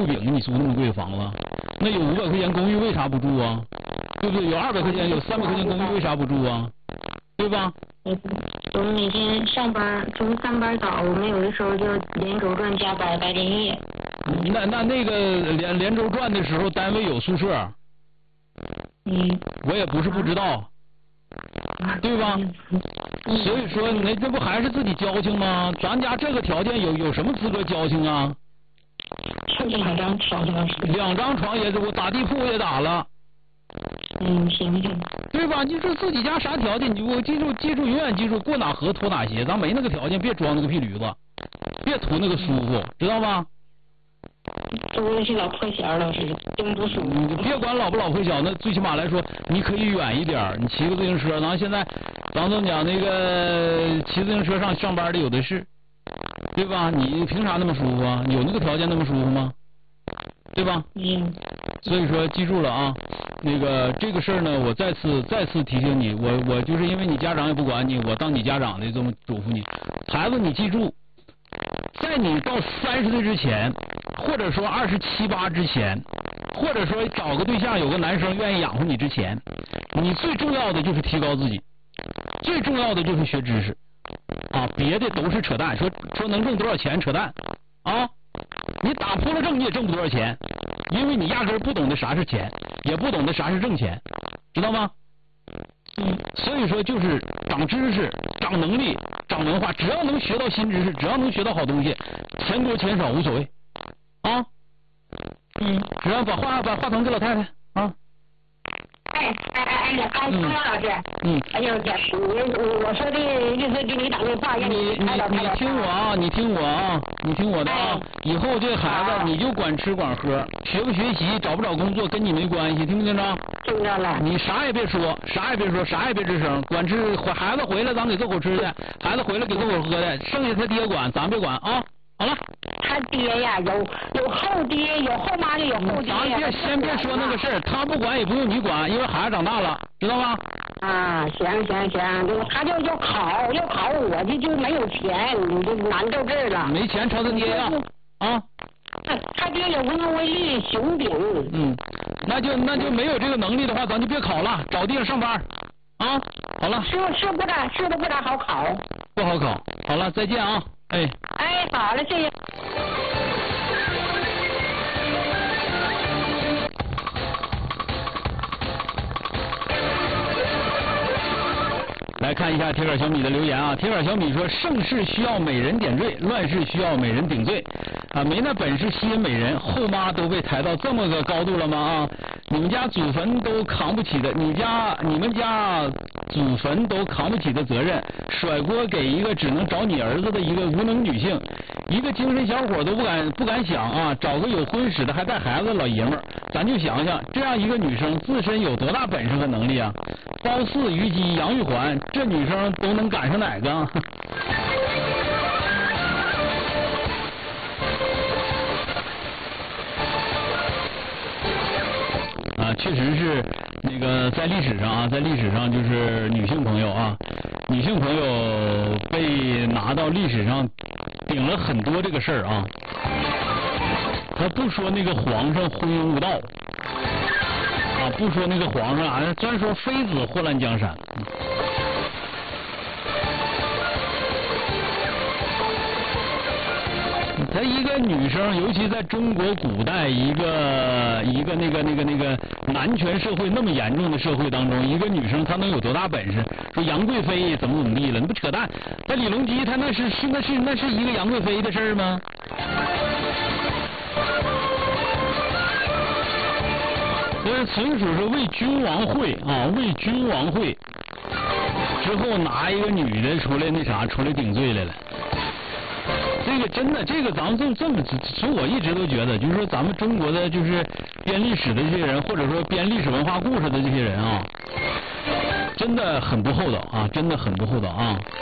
六饼，你租那么贵的房子？那有500块钱公寓为啥不住啊？对不对？有200块钱，有300块钱公寓为啥不住啊？对吧？ 我们每天上班，从上班早，我们有的时候就连轴转加班白天夜。 那个连轴转的时候，单位有宿舍。我也不是不知道，对吧？所以说，那这不还是自己矫情吗？咱家这个条件有什么资格矫情啊？ 就2张床 ，2张床也我打地铺我也打了。 行， 对吧？你说自己家啥条件？我记住，永远记住，过哪河脱哪鞋。咱没那个条件，别装那个屁驴子，别图那个舒服，知道吗？ 都是老破小老师，真不舒服。 你别管老不老破小，那最起码来说，你可以远一点，你骑个自行车。然后现在，咱总讲那个骑自行车上班的有的是，对吧？你凭啥那么舒服啊？有那个条件那么舒服吗？对吧？所以说记住了啊，那个这个事儿呢，我再次提醒你，我就是因为你家长也不管你，我当你家长的这么嘱咐你，孩子你记住，在你到30岁之前，或者说27、8之前，或者说找个对象有个男生愿意养活你之前，你最重要的就是提高自己，最重要的就是学知识啊，别的都是扯淡，说能挣多少钱扯淡啊。你打破了挣你也挣不多少钱，因为你压根儿不懂得啥是钱，也不懂得啥是挣钱，知道吗？所以说就是长知识、长能力、长文化，只要能学到新知识，只要能学到好东西，钱多钱少无所谓啊。只要把话筒给老太太啊。 张老师，哎呦姐，我说的意思给你打电话，让你听我的啊！以后这孩子你就管吃管喝，学不学习找不找工作跟你没关系，听没听着？ 听着了。 你啥也别说，啥也别吱声，管吃孩子回来咱给做口吃的，孩子回来给做口喝的，剩下他爹管，咱别管啊！好了。 他爹呀，有后爹，有后妈就有后爹。 咱先别说那个事儿，他不管也不用你管，因为孩子长大了，知道吗？ 行，他就要考，我就没有钱，你就难到这儿了。 没钱朝他爹要啊。 他爹有无能为力，熊顶。 那就没有这个能力的话，咱就别考了，找地方上班啊。好了。 是不咋好考。 不好考。好了，再见啊。 好了，谢谢。 来看一下铁杆小米的留言啊，铁杆小米说：盛世需要美人点缀，乱世需要美人顶罪啊！没那本事吸引美人，后妈都被抬到这么个高度了吗？啊！你们家祖坟都扛不起的，你们家祖坟都扛不起的责任，甩锅给一个只能找你儿子的一个无能女性，一个精神小伙都不敢想啊！找个有婚史的还带孩子的老爷们儿，咱就想想这样一个女生自身有多大本事和能力啊！褒姒、虞姬、杨玉环，这女生都能赶上哪个？啊，确实是那个在历史上就是女性朋友被拿到历史上顶了很多这个事儿啊。他不说那个皇上昏庸无道啊，不说那个皇上啊，专说妃子祸乱江山。她一个女生，尤其在中国古代一个那个男权社会那么严重的社会当中，一个女生她能有多大本事？说杨贵妃怎么地了？你不扯淡？她李隆基她那是一个杨贵妃的事儿吗？纯属是为君王会啊，为君王会之后拿一个女的出来顶罪来了。这个真的，这个咱们这么，所以我一直都觉得，就是说咱们中国的就是编历史的这些人，或者说编历史文化故事的这些人啊，真的很不厚道啊，真的很不厚道啊。